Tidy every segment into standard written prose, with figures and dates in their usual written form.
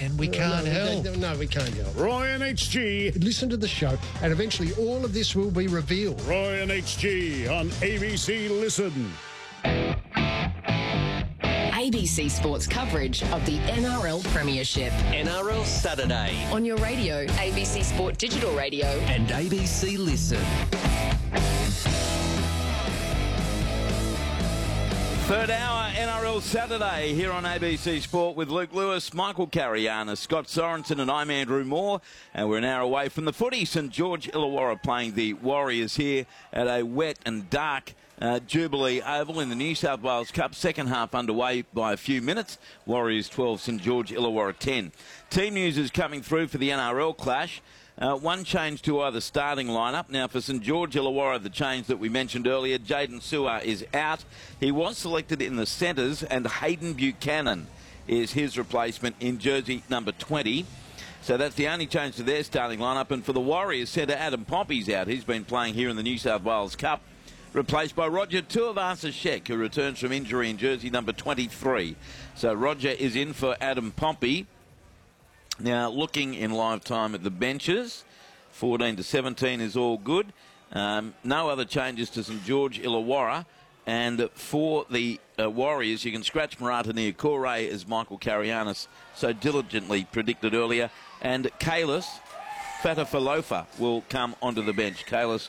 and we can't help. No, we can't help. Roy and HG. Listen to the show, and eventually all of this will be revealed. Roy and HG on ABC Listen. ABC Sports coverage of the NRL Premiership. NRL Saturday On your radio, ABC Sport Digital Radio. and ABC Listen. Third hour NRL Saturday here on ABC Sport with Luke Lewis, Michael Carianis, Scott Sorensen and I'm Andrew Moore. And we're an hour away from the footy. St George Illawarra playing the Warriors here at a wet and dark Jubilee Oval in the New South Wales Cup. Second half underway by a few minutes. Warriors 12, St George Illawarra 10. Team news is coming through for the NRL clash. One change to either starting lineup. Now for St George Illawarra, the change that we mentioned earlier, Jaden Sewer is out. He was selected in the centres, and Hayden Buchanan is his replacement in jersey number 20. So that's the only change to their starting lineup. And for the Warriors, centre Adam Pompey's out. He's been playing here in the New South Wales Cup, replaced by Roger Tuivasa-Sheck, who returns from injury in jersey number 23. So Roger is in for Adam Pompey. Now, looking in live time at the benches, 14 to 17 is all good. No other changes to St George Illawarra. And for the Warriors, you can scratch Marata Niukore, as Michael Carianis so diligently predicted earlier. And Kalis Fatafalofa will come onto the bench. Kalis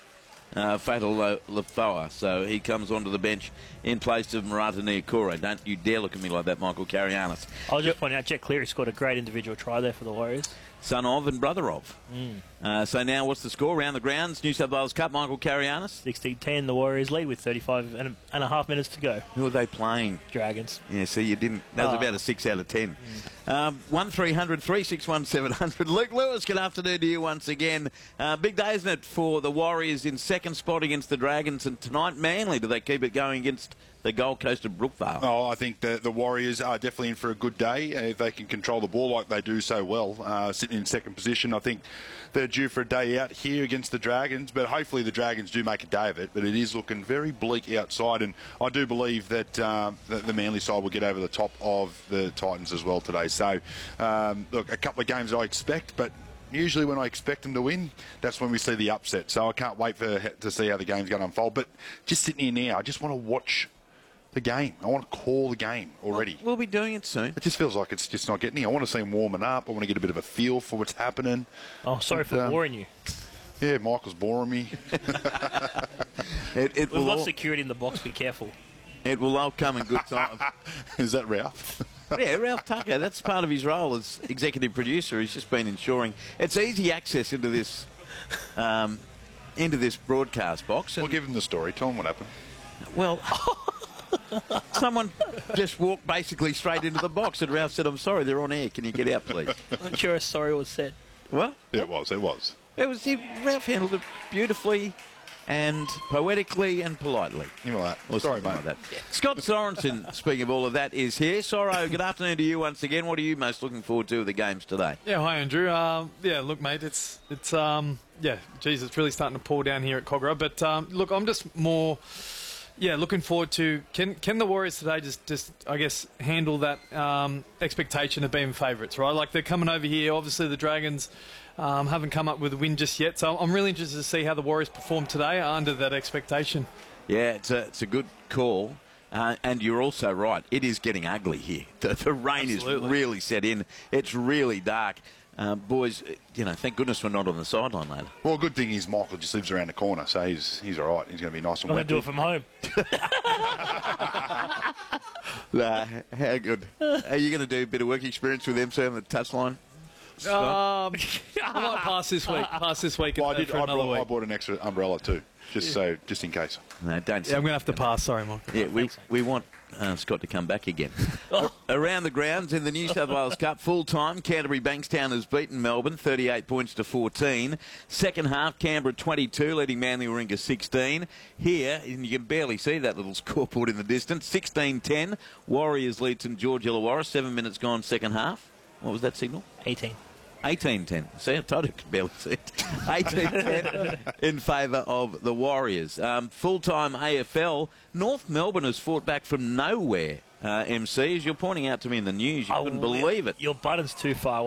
Fatalafoa. So he comes onto the bench in place of Marata Niukore. Don't you dare look at me like that, Michael Carianis. I'll just point out, Jack Cleary scored a great individual try there for the Warriors. Son of and brother of. So now what's the score? Around the grounds, New South Wales Cup, Michael Carianis? 16-10, the Warriors lead with 35 and a half minutes to go. Who are they playing? Dragons. Yeah, see, you didn't. That was about a 6 out of 10. 1300 361 700. Luke Lewis, good afternoon to you once again. Big day, isn't it, for the Warriors in second spot against the Dragons, and tonight Manly, do they keep it going against the Gold Coast of Brookvale? Oh, I think the Warriors are definitely in for a good day if they can control the ball like they do so well. Sitting in second position, I think they're due for a day out here against the Dragons, but hopefully the Dragons do make a day of it. But it is looking very bleak outside, and I do believe that the Manly side will get over the top of the Titans as well today. So, look, a couple of games I expect, but usually when I expect them to win, that's when we see the upset. So I can't wait to see how the game's going to unfold. But just sitting here now, I just want to watch the game. I want to call the game already. We'll be doing it soon. It just feels like it's just not getting here. I want to see him warming up. I want to get a bit of a feel for what's happening. Oh, sorry for boring you. Yeah, Michael's boring me. We've got security in the box. Be careful. It will all come in good time. Is that Ralph? Yeah, Ralph Tucker. That's part of his role as executive producer. He's just been ensuring it's easy access into this broadcast box. We'll give him the story. Tell him what happened. Well, someone just walked basically straight into the box, and Ralph said, "I'm sorry, they're on air. Can you get out, please?" I'm not sure a sorry was said. What? Yeah, it was. It was. Ralph handled it beautifully and poetically and politely. You know that. Or Sorry, something mate. like that. Yeah. Scott Sorensen, speaking of all of that, is here. Sorro, good afternoon to you once again. What are you most looking forward to of the games today? Yeah, hi Andrew. Yeah, look, mate, it's geez, it's really starting to pour down here at Kogarah. But look, I'm just more, looking forward to can the Warriors today just I guess handle that expectation of being favourites, right? Like they're coming over here. Obviously, the Dragons haven't come up with a win just yet, so I'm really interested to see how the Warriors perform today under that expectation. Yeah, it's a good call. And you're also right. It is getting ugly here. The rain Absolutely. is really set in. It's really dark. Boys, thank goodness we're not on the sideline later. Well, good thing is Michael just lives around the corner, so he's all right. He's going to be nice and I'm wet. going to do it from home. How good. Are you going to do a bit of work experience with MC on the touchline? I might pass this week. Well, for another week. I bought an extra umbrella too, just in case. No, don't. Yeah, I'm going to have to pass. Sorry, Mark. Yeah, we want Scott to come back again. Around the grounds in the New South Wales Cup, full time, Canterbury Bankstown has beaten Melbourne 38 points to 14. Second half, Canberra 22, leading Manly Warringah 16. Here, and you can barely see that little scoreboard in the distance, 16-10. Warriors lead St George Illawarra, 7 minutes gone second half. What was that signal? 18-10. See, I told you I could barely see it. 18-10 in favour of the Warriors. Full-time AFL, North Melbourne has fought back from nowhere, MC. As you're pointing out to me in the news, you couldn't believe it. Your button's too far away.